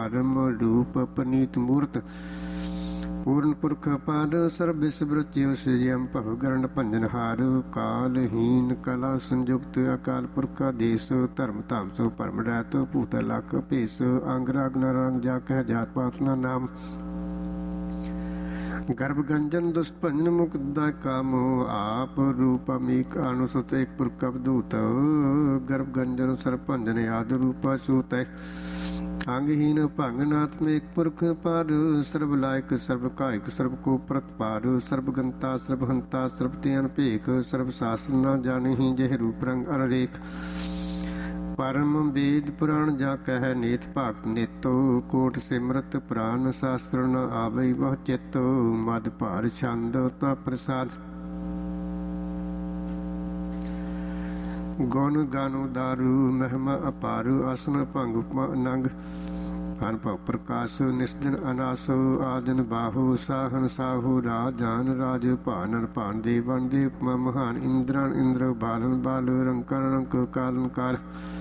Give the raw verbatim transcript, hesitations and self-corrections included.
परम रूप पनीत मूर्त पूर्ण पुरख अपार सर्व विस्मृत्यो सृजयम भवगरण भंजनहार कालहीन कला संयुक्त अकाल पुरख देश धर्म धाम सो परम रहत भूत लख भेस अंग राग नरंग जा कह जात पात ना नाम गर्भ गंजन दुष्पंजन मुक्त कामो आप रूप अमीक अनुसत एक पुरख अवधूत गर्भ गंजन सरभंजन आदि रूप सूत अंगहीन भंगनात्म एक पुरख पार सर्व लायक सर्व कायक सर्व को प्रतपार सर्वगंता सर्वहंता सर्वतेन भेख सर्व शास्त्र न जाने ही जह रूप रंग अररेख परम वेद पुराण जा कह नेत भागत नेतो कोट सिमरत पुराण शास्त्र न आवे वह चित्तो मद भार छंद ता प्रसाद गुण गानो दारू महिमा अपारू आसन भंग नंग अनुभव प्रकाश निस्दिन अनासो आदन बाहु साहन साहु राजान राज भानन भान देवन देव महान इंद्रन इंद्र बालन बाल रंकर रंक कालन काल